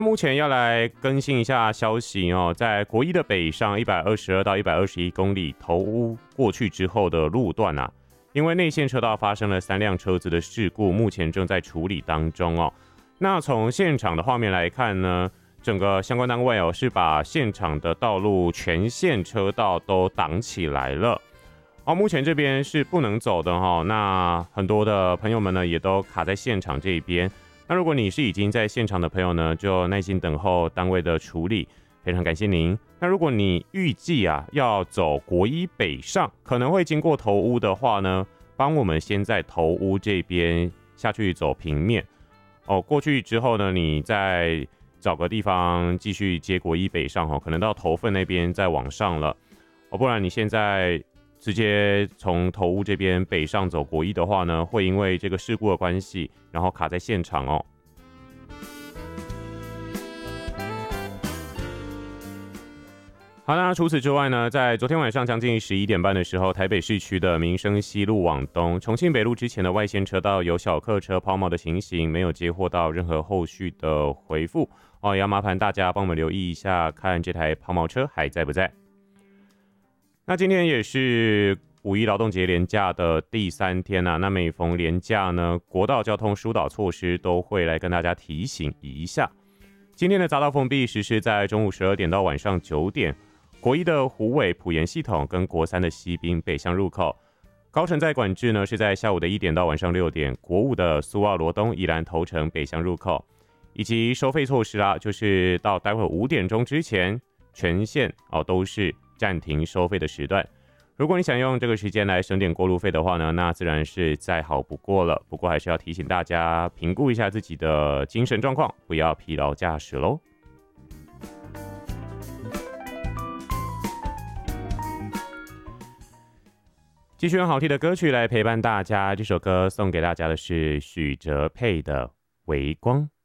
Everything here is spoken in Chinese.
目前要来更新一下消息哦，在国一的北上122到121公里头屋过去之后的路段啊，因为内线车道发生了3辆车子的事故，目前正在处理当中哦。那从现场的画面来看呢，整个相关单位是把现场的道路全线车道都挡起来了。目前这边是不能走的哈，那很多的朋友们呢也都卡在现场这边。那如果你是已经在现场的朋友呢，就耐心等候单位的处理，非常感谢您。那如果你预计要走国一北上，可能会经过头屋的话呢，帮我们先在头屋这边下去走平面过去之后呢，你再找个地方继续接国一北上可能到头份那边再往上了不然你现在直接从头屋这边北上走国一的话呢，会因为这个事故的关系，然后卡在现场好，那除此之外呢，在昨天晚上将近11点半的时候，台北市区的民生西路往东、重庆北路之前的外线车道有小客车抛锚的情形，没有接获到任何后续的回复也要麻烦大家帮我们留意一下，看这台抛锚车还在不在。那今天也是五一劳动节连假的第3天那每逢连假呢，国道交通疏导措施都会来跟大家提醒一下。今天的匝道封闭实施在中午12点到晚上9点，国一的虎尾埔盐系统跟国3的西滨北向入口，高乘载管制呢是在下午的1点到晚上6点，国5的苏澳罗东宜兰头城北向入口，以及收费措施就是到待会5点钟之前，全线都是暂停收费的时段。如果你想用这个时间来省点过路费的话呢，那自然是再好不过了。不过还是要提醒大家评估一下自己的精神状况，不要疲劳驾驶咯。继续用好听的歌曲来陪伴大家，这首歌送给大家的是许哲佩的《微光》。